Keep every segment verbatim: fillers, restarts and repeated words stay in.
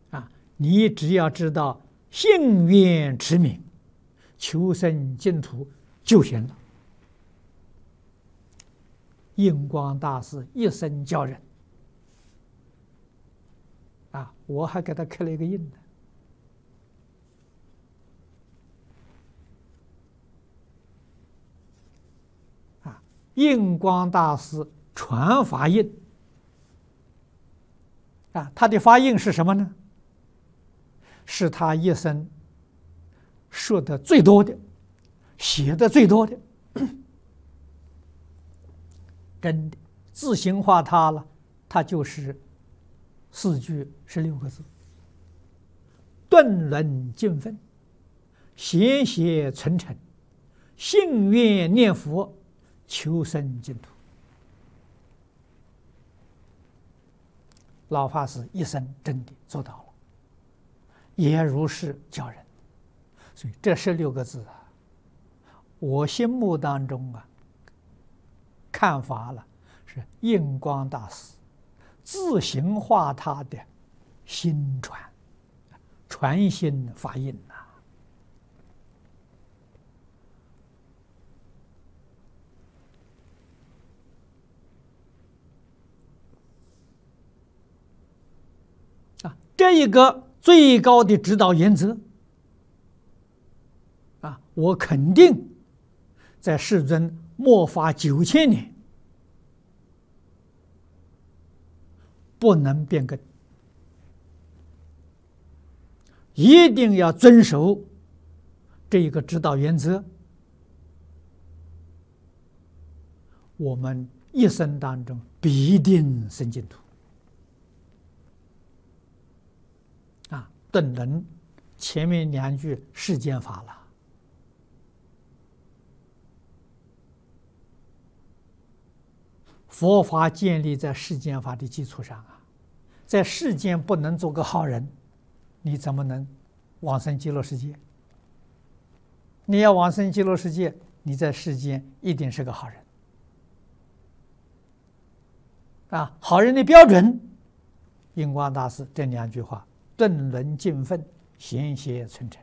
啊，你只要知道信愿持名，求生净土就行了。印光大师一生教人，啊，我还给他刻了一个印呢。啊，印光大师传法印，啊，他的法印是什么呢？是他一生说的最多的，写的最多的。真的自行化他了，他就是四句十六个字：顿轮尽分，闲邪存诚，信愿念佛，求生净土。老法师一生真的做到了，也如是教人。所以这十六个字啊，我心目当中啊，看法了，是印光大师自行化他的心传，传心法印呐、啊。啊，这一个最高的指导原则啊，我肯定在世尊末法九千年不能变更，一定要遵守这一个指导原则，我们一生当中必定生净土。啊，顿轮前面两句世间法了。佛法建立在世间法的基础上啊，在世间不能做个好人，你怎么能往生极乐世界？你要往生极乐世界，你在世间一定是个好人啊！好人的标准，印光大师这两句话：顿轮尽分，闲邪存诚。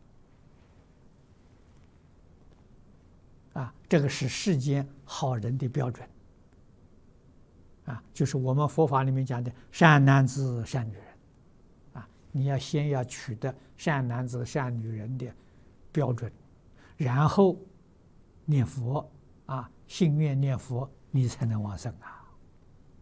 啊，这个是世间好人的标准。啊，就是我们佛法里面讲的善男子、善女人，啊，你要先要取得善男子、善女人的标准，然后念佛，啊，信愿念佛，你才能往生啊。